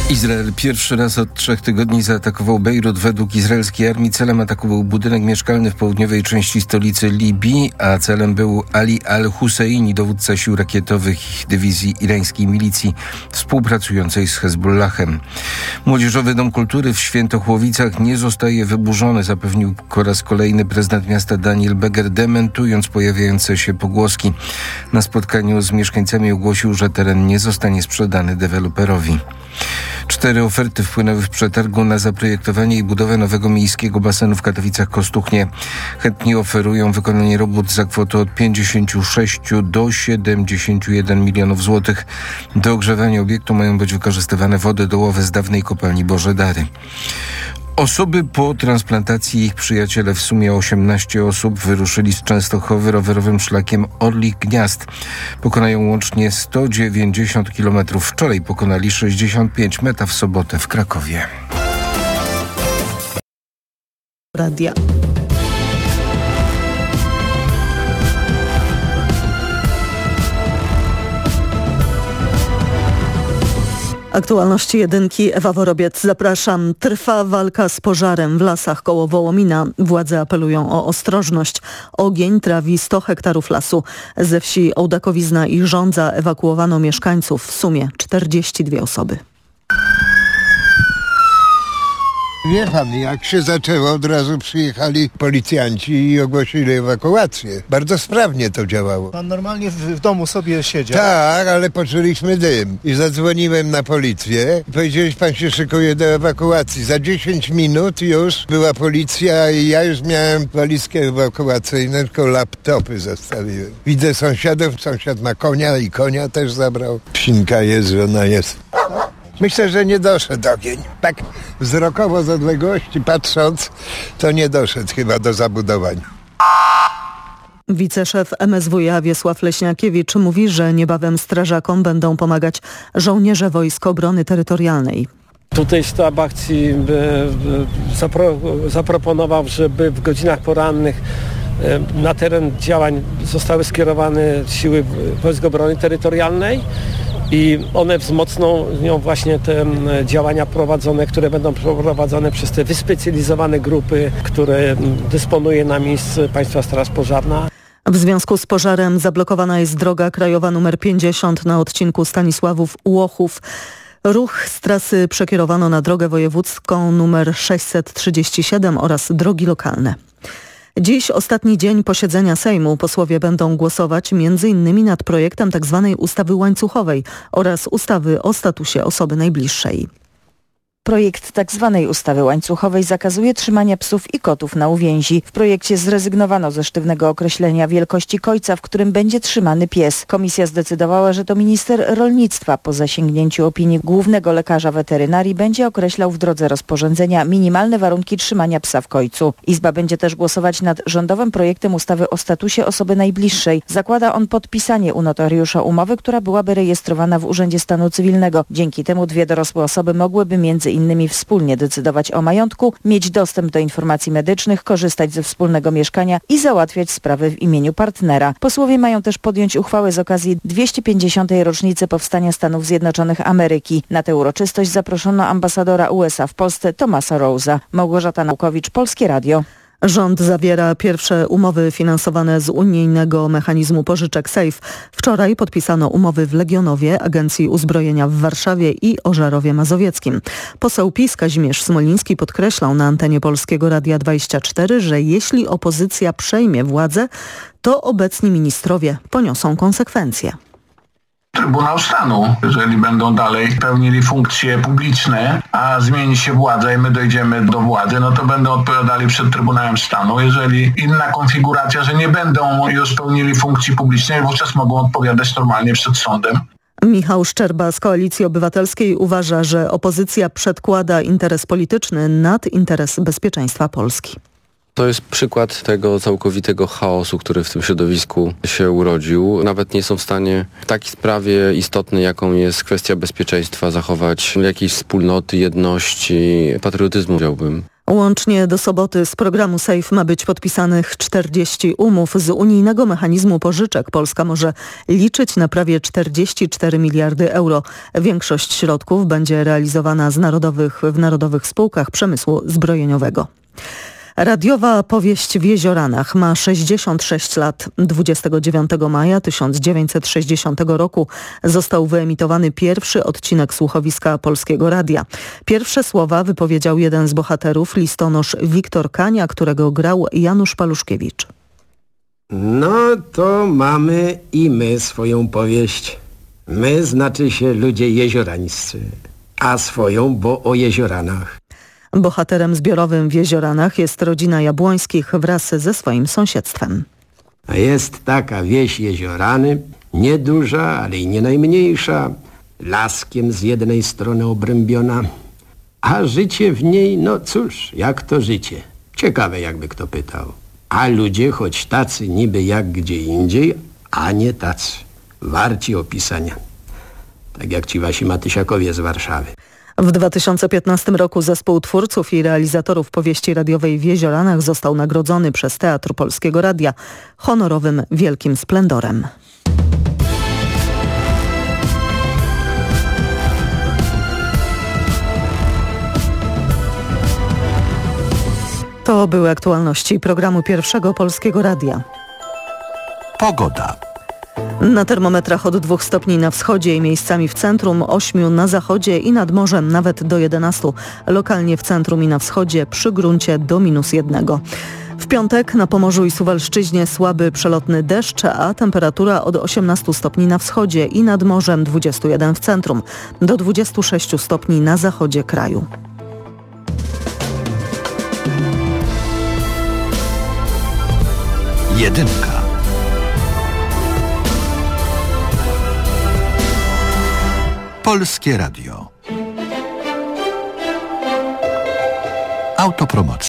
Izrael pierwszy raz od 3 tygodni zaatakował Bejrut. Według izraelskiej armii celem ataku był budynek mieszkalny w południowej części stolicy Libii, a celem był Ali al-Husseini, dowódca sił rakietowych dywizji irańskiej milicji współpracującej z Hezbollahem. Młodzieżowy Dom Kultury w Świętochłowicach nie zostaje wyburzony, zapewnił po raz kolejny prezydent miasta Daniel Beger, dementując pojawiające się pogłoski. Na spotkaniu z mieszkańcami ogłosił, że teren nie zostanie sprzedany deweloperowi. 4 oferty wpłynęły w przetargu na zaprojektowanie i budowę nowego miejskiego basenu w Katowicach-Kostuchnie. Chętni oferują wykonanie robót za kwotę od 56 do 71 milionów złotych. Do ogrzewania obiektu mają być wykorzystywane wody dołowe z dawnej kopalni Boże Dary. Osoby po transplantacji i ich przyjaciele, w sumie 18 osób, wyruszyli z Częstochowy rowerowym szlakiem Orlich Gniazd. Pokonają łącznie 190 km. Wczoraj pokonali 65, meta w sobotę w Krakowie. Radia. Aktualności jedynki, Ewa Worobiec, zapraszam. Trwa walka z pożarem w lasach koło Wołomina. Władze apelują o ostrożność. Ogień trawi 100 hektarów lasu. Ze wsi Ołdakowizna i Żądza ewakuowano mieszkańców, w sumie 42 osoby. Wie pan, jak się zaczęło, od razu przyjechali policjanci i ogłosili ewakuację. Bardzo sprawnie to działało. Pan normalnie w domu sobie siedział? Tak, ale poczuliśmy dym. I zadzwoniłem na policję i powiedzieli, pan się szykuje do ewakuacji. Za 10 minut już była policja i ja już miałem walizkę ewakuacyjną, tylko laptopy zostawiłem. Widzę sąsiadów, sąsiad ma konia i konia też zabrał. Psinka jest, żona jest. Myślę, że nie doszedł ogień. Tak wzrokowo z odległości patrząc, to nie doszedł chyba do zabudowań. Wiceszef MSWiA Wiesław Leśniakiewicz mówi, że niebawem strażakom będą pomagać żołnierze Wojsk Obrony Terytorialnej. Tutaj sztab akcji zaproponował, żeby w godzinach porannych na teren działań zostały skierowane siły Wojsk Obrony Terytorialnej i one wzmocną właśnie te działania prowadzone, które będą prowadzone przez te wyspecjalizowane grupy, które dysponuje na miejscu Państwa Straż Pożarna. W związku z pożarem zablokowana jest droga krajowa nr 50 na odcinku Stanisławów-Łochów. Ruch z trasy przekierowano na drogę wojewódzką nr 637 oraz drogi lokalne. Dziś ostatni dzień posiedzenia Sejmu. Posłowie będą głosować m.in. nad projektem tzw. ustawy łańcuchowej oraz ustawy o statusie osoby najbliższej. Projekt tzw. ustawy łańcuchowej zakazuje trzymania psów i kotów na uwięzi. W projekcie zrezygnowano ze sztywnego określenia wielkości kojca, w którym będzie trzymany pies. Komisja zdecydowała, że to minister rolnictwa po zasięgnięciu opinii głównego lekarza weterynarii będzie określał w drodze rozporządzenia minimalne warunki trzymania psa w kojcu. Izba będzie też głosować nad rządowym projektem ustawy o statusie osoby najbliższej. Zakłada on podpisanie u notariusza umowy, która byłaby rejestrowana w Urzędzie Stanu Cywilnego. Dzięki temu 2 dorosłe osoby mogłyby między innymi wspólnie decydować o majątku, mieć dostęp do informacji medycznych, korzystać ze wspólnego mieszkania i załatwiać sprawy w imieniu partnera. Posłowie mają też podjąć uchwałę z okazji 250. rocznicy powstania Stanów Zjednoczonych Ameryki. Na tę uroczystość zaproszono ambasadora USA w Polsce Thomasa Rose'a. Małgorzata Naukowicz, Polskie Radio. Rząd zawiera pierwsze umowy finansowane z unijnego mechanizmu pożyczek SAFE. Wczoraj podpisano umowy w Legionowie, Agencji Uzbrojenia w Warszawie i Ożarowie Mazowieckim. Poseł PiS Kazimierz Smoliński podkreślał na antenie Polskiego Radia 24, że jeśli opozycja przejmie władzę, to obecni ministrowie poniosą konsekwencje. Trybunał Stanu, jeżeli będą dalej pełnili funkcje publiczne, a zmieni się władza i my dojdziemy do władzy, no to będą odpowiadali przed Trybunałem Stanu. Jeżeli inna konfiguracja, że nie będą już pełnili funkcji publicznej, wówczas mogą odpowiadać normalnie przed sądem. Michał Szczerba z Koalicji Obywatelskiej uważa, że opozycja przedkłada interes polityczny nad interes bezpieczeństwa Polski. To jest przykład tego całkowitego chaosu, który w tym środowisku się urodził. Nawet nie są w stanie w takiej sprawie istotnej, jaką jest kwestia bezpieczeństwa, zachować jakiejś wspólnoty, jedności, patriotyzmu, powiedziałbym. Łącznie do soboty z programu SAFE ma być podpisanych 40 umów. Z unijnego mechanizmu pożyczek Polska może liczyć na prawie 44 miliardy euro. Większość środków będzie realizowana w narodowych spółkach przemysłu zbrojeniowego. Radiowa powieść w Jezioranach ma 66 lat. 29 maja 1960 roku został wyemitowany pierwszy odcinek słuchowiska Polskiego Radia. Pierwsze słowa wypowiedział jeden z bohaterów, listonosz Wiktor Kania, którego grał Janusz Paluszkiewicz. No to mamy i my swoją powieść. My znaczy się ludzie jeziorańscy, a swoją, bo o jezioranach. Bohaterem zbiorowym w Jezioranach jest rodzina Jabłońskich wraz ze swoim sąsiedztwem. A jest taka wieś Jeziorany, nieduża, ale i nie najmniejsza, laskiem z jednej strony obrębiona, a życie w niej, no cóż, jak to życie. Ciekawe, jakby kto pytał. A ludzie, choć tacy niby jak gdzie indziej, a nie tacy, warci opisania. Tak jak ci wasi Matysiakowie z Warszawy. W 2015 roku zespół twórców i realizatorów powieści radiowej w Jezioranach został nagrodzony przez Teatr Polskiego Radia honorowym Wielkim Splendorem. To były aktualności programu Pierwszego Polskiego Radia. Pogoda. Na termometrach od 2 stopni na wschodzie i miejscami w centrum, 8 na zachodzie i nad morzem nawet do 11. Lokalnie w centrum i na wschodzie, przy gruncie do -1. W piątek na Pomorzu i Suwalszczyźnie słaby przelotny deszcz, a temperatura od 18 stopni na wschodzie i nad morzem, 21 w centrum, do 26 stopni na zachodzie kraju. Jedynka. Polskie Radio. Autopromocja.